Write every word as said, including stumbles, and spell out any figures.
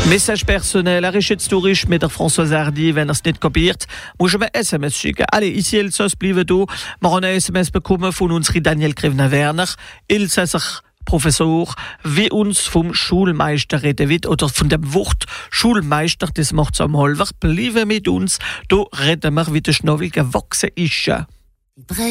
Message personnel, arrêtez tourisch mit der Françoise Hardy, wenn ihr es nicht kopiert, muss ich mir S M S schicken. Allez, ici Elsass, bleiben da. Wir haben ein S M S bekommen von unserem Daniel Krevner-Werner, Elsasser Professor, wie uns vom Schulmeister reden wird, oder von dem Wort Schulmeister, das macht es am Holwer. Bleiben mit uns, da reden wir, wie der Schnabel gewachsen ist.